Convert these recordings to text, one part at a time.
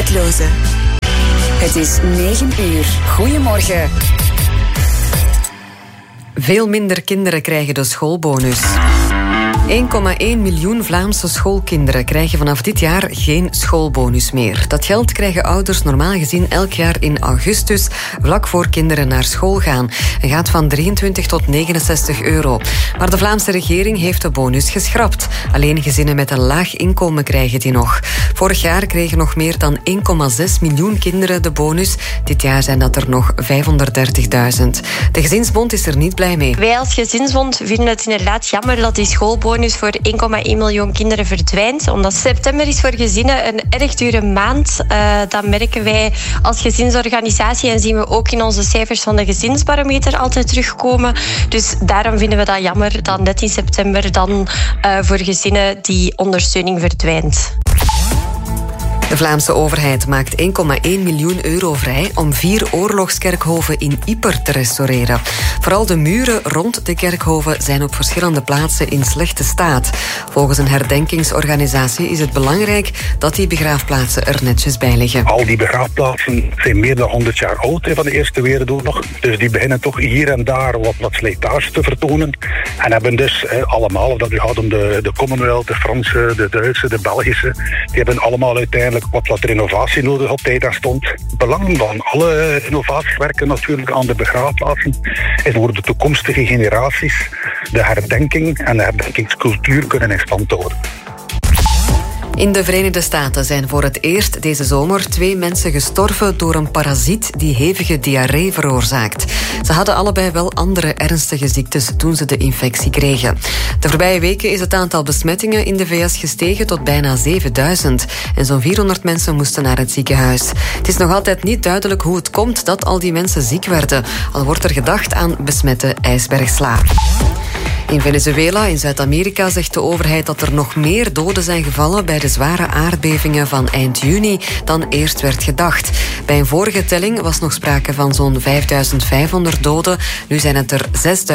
Tijdloze. Het is 9 uur. Goedemorgen. Veel minder kinderen krijgen de schoolbonus. 1,1 miljoen Vlaamse schoolkinderen krijgen vanaf dit jaar geen schoolbonus meer. Dat geld krijgen ouders normaal gezien elk jaar in augustus, vlak voor kinderen naar school gaan. En gaat van 23 tot 69 euro. Maar de Vlaamse regering heeft de bonus geschrapt. Alleen gezinnen met een laag inkomen krijgen die nog. Vorig jaar kregen nog meer dan 1,6 miljoen kinderen de bonus. Dit jaar zijn dat er nog 530.000. De Gezinsbond is er niet blij mee. Wij als Gezinsbond vinden het inderdaad jammer dat die schoolbonus voor 1,1 miljoen kinderen verdwijnt. Omdat september is voor gezinnen een erg dure maand. Dat merken wij als gezinsorganisatie en zien we ook in onze cijfers van de gezinsbarometer altijd terugkomen. Dus daarom vinden we dat jammer dat net in september dan voor gezinnen die ondersteuning verdwijnt. De Vlaamse overheid maakt 1,1 miljoen euro vrij om 4 oorlogskerkhoven in Ieper te restaureren. Vooral de muren rond de kerkhoven zijn op verschillende plaatsen in slechte staat. Volgens een herdenkingsorganisatie is het belangrijk dat die begraafplaatsen er netjes bij liggen. Al die begraafplaatsen zijn meer dan 100 jaar oud van de Eerste Wereldoorlog. Dus die beginnen toch hier en daar wat slijtage te vertonen. En hebben dus allemaal, of dat u gaat om de Commonwealth, de Franse, de Duitse, de Belgische, die hebben allemaal uiteindelijk wat renovatie nodig op tijd en stond. Het belang van alle renovatiewerken natuurlijk aan de begraafplaatsen is voor de toekomstige generaties de herdenking en de herdenkingscultuur kunnen in stand houden. In de Verenigde Staten zijn voor het eerst deze zomer 2 mensen gestorven door een parasiet die hevige diarree veroorzaakt. Ze hadden allebei wel andere ernstige ziektes toen ze de infectie kregen. De voorbije weken is het aantal besmettingen in de VS gestegen tot bijna 7000 en zo'n 400 mensen moesten naar het ziekenhuis. Het is nog altijd niet duidelijk hoe het komt dat al die mensen ziek werden, al wordt er gedacht aan besmette ijsbergsla. In Venezuela, in Zuid-Amerika, zegt de overheid dat er nog meer doden zijn gevallen bij de zware aardbevingen van eind juni dan eerst werd gedacht. Bij een vorige telling was nog sprake van zo'n 5500 doden. Nu zijn het er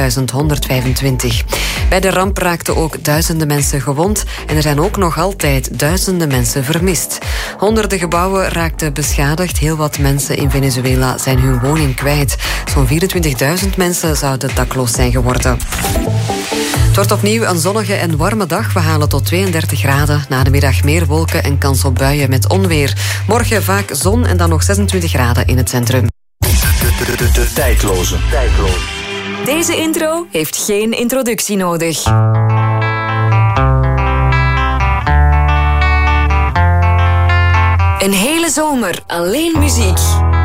6125. Bij de ramp raakten ook duizenden mensen gewond en er zijn ook nog altijd duizenden mensen vermist. Honderden gebouwen raakten beschadigd. Heel wat mensen in Venezuela zijn hun woning kwijt. Zo'n 24.000 mensen zouden dakloos zijn geworden. Het wordt opnieuw een zonnige en warme dag. We halen tot 32 graden. Na de middag meer wolken en kans op buien met onweer. Morgen vaak zon en dan nog 26 graden in het centrum. De tijdloze. Deze intro heeft geen introductie nodig. Een hele zomer alleen muziek.